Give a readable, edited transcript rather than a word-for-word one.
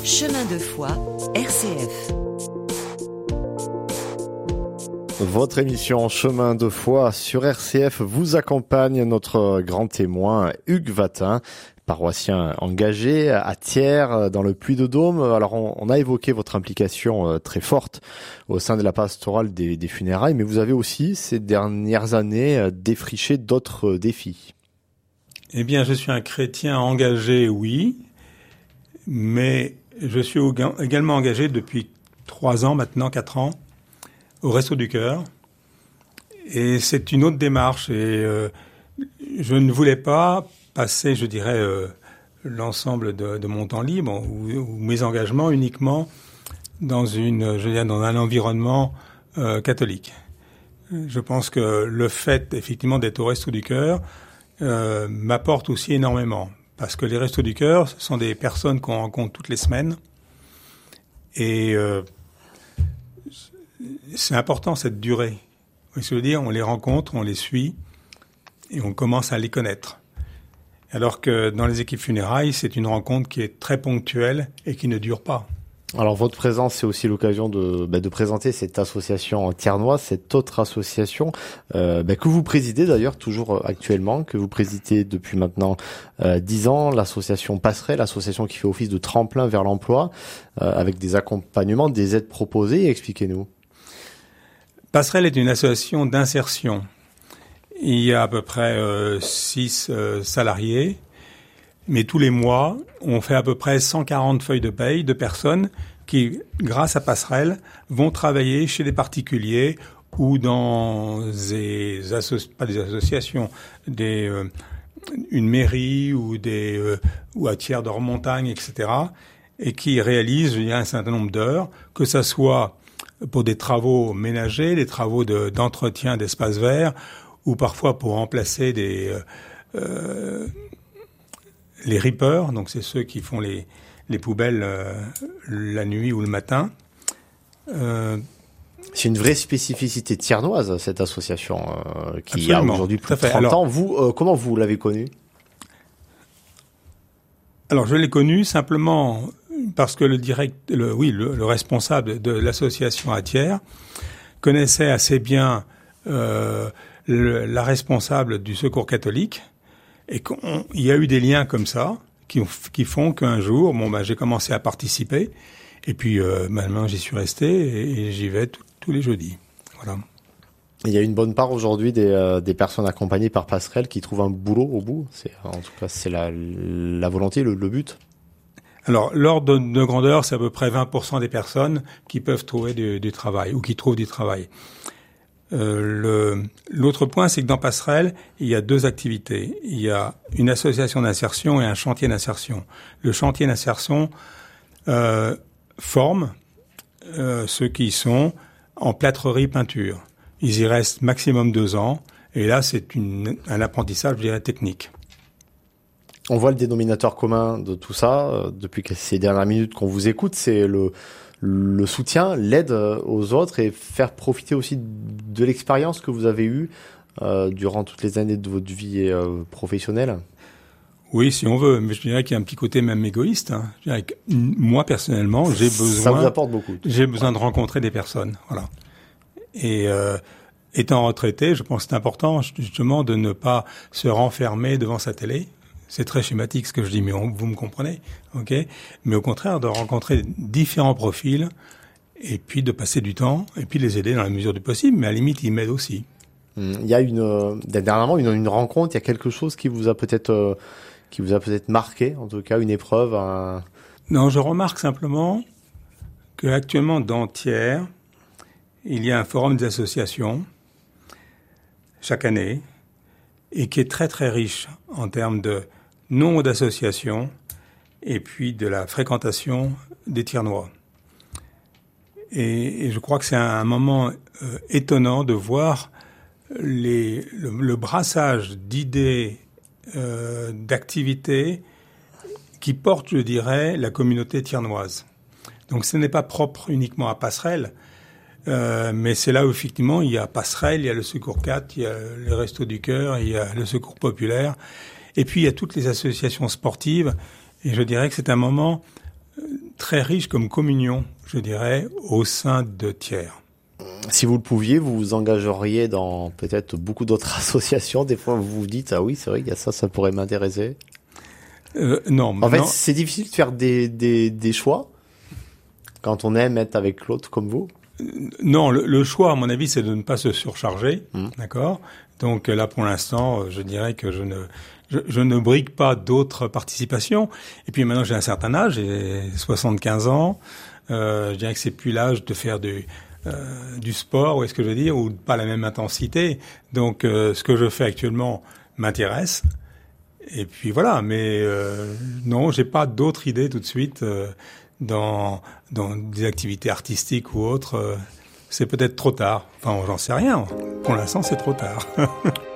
Chemin de foi, RCF. Votre émission Chemin de foi sur RCF vous accompagne notre grand témoin Hugues Vatin, paroissien engagé à Thiers dans le Puy-de-Dôme. Alors on a évoqué votre implication très forte au sein de la pastorale des funérailles, mais vous avez aussi ces dernières années défriché d'autres défis. Eh bien, je suis un chrétien engagé, oui, mais je suis également engagé depuis 3 ans maintenant, 4 ans, au Resto du Cœur. Et c'est une autre démarche. Et je ne voulais pas passer, je dirais, l'ensemble de mon temps libre ou mes engagements uniquement dans un environnement catholique. Je pense que le fait, effectivement, d'être au Resto du Cœur m'apporte aussi énormément. Parce que les Restos du Cœur, ce sont des personnes qu'on rencontre toutes les semaines. Et c'est important, cette durée. Vous voyez ce que je veux dire ? On les rencontre, on les suit, et on commence à les connaître. Alors que dans les équipes funérailles, c'est une rencontre qui est très ponctuelle et qui ne dure pas. Alors votre présence, c'est aussi l'occasion de présenter cette association thiernoise, cette autre association que vous présidez d'ailleurs toujours actuellement, que vous présidez depuis maintenant 10 ans, l'association Passerelle, l'association qui fait office de tremplin vers l'emploi, avec des accompagnements, des aides proposées. Expliquez-nous. Passerelle est une association d'insertion. Il y a à peu près 6 salariés. Mais tous les mois, on fait à peu près 140 feuilles de paye de personnes qui, grâce à Passerelle, vont travailler chez des particuliers ou dans pas des associations, une mairie ou à Thiers d'Or-Montagne, etc. et qui réalisent un certain nombre d'heures, que ça soit pour des travaux ménagers, des travaux d'entretien d'espaces verts, ou parfois pour remplacer les reapers, donc c'est ceux qui font les poubelles la nuit ou le matin. C'est une vraie spécificité thiernoise, cette association qui Absolument. a aujourd'hui plus de 30 ans. Vous, comment vous l'avez connue ? Alors je l'ai connue simplement parce que le responsable de l'association à Thiers connaissait assez bien la responsable du Secours catholique. Et il y a eu des liens comme ça qui font qu'un jour, j'ai commencé à participer. Et puis maintenant, j'y suis resté et j'y vais tous les jeudis. Voilà. Il y a une bonne part aujourd'hui des personnes accompagnées par Passerelle qui trouvent un boulot au bout. En tout cas, c'est la volonté, le but. Alors, l'ordre de grandeur, c'est à peu près 20% des personnes qui peuvent trouver du travail ou qui trouvent du travail. L'autre point, c'est que dans Passerelle, il y a 2 activités. Il y a une association d'insertion et un chantier d'insertion. Le chantier d'insertion forme ceux qui sont en plâtrerie peinture. Ils y restent maximum 2 ans. Et là, c'est un apprentissage, je dirais, technique. On voit le dénominateur commun de tout ça, depuis ces dernières minutes qu'on vous écoute, c'est le soutien, l'aide aux autres et faire profiter aussi de l'expérience que vous avez eue durant toutes les années de votre vie professionnelle. Oui, si on veut, mais je dirais qu'il y a un petit côté même égoïste. Hein. Je dirais que moi, personnellement, Ça vous apporte beaucoup. J'ai besoin de rencontrer des personnes, voilà. Et étant retraité, je pense que c'est important justement de ne pas se renfermer devant sa télé. C'est très schématique ce que je dis, mais vous me comprenez, ok ? Mais au contraire, de rencontrer différents profils et puis de passer du temps et puis de les aider dans la mesure du possible, mais à la limite, ils m'aident aussi. Il y a dernièrement une rencontre, il y a quelque chose qui vous a peut-être marqué, en tout cas une épreuve. Non, je remarque simplement que actuellement dans Thiers, il y a un forum des associations chaque année et qui est très très riche en termes de nombre d'associations et puis de la fréquentation des Thiernois. Et je crois que c'est un moment étonnant de voir le brassage d'idées, d'activités qui portent, je dirais, la communauté thiernoise. Donc ce n'est pas propre uniquement à Passerelle, mais c'est là où effectivement il y a Passerelle, il y a le Secours 4, il y a le Resto du Cœur, il y a le Secours populaire, et puis il y a toutes les associations sportives. Et je dirais que c'est un moment très riche comme communion, je dirais, au sein de Thiers. Si vous le pouviez, vous vous engageriez dans peut-être beaucoup d'autres associations. Des fois, vous vous dites, ah oui, c'est vrai, il y a ça pourrait m'intéresser. Non. En fait, c'est difficile de faire des choix quand on aime être avec l'autre comme vous. Non, le choix, à mon avis, c'est de ne pas se surcharger, d'accord. Donc là, pour l'instant, je dirais que je ne brigue pas d'autres participations. Et puis maintenant, j'ai un certain âge, j'ai 75 ans. Je dirais que c'est plus l'âge de faire du sport, ou est-ce que je veux dire, ou pas la même intensité. Donc, ce que je fais actuellement m'intéresse. Et puis voilà, mais non, j'ai pas d'autres idées tout de suite dans des activités artistiques ou autres. C'est peut-être trop tard. Enfin, j'en sais rien. Pour l'instant, c'est trop tard.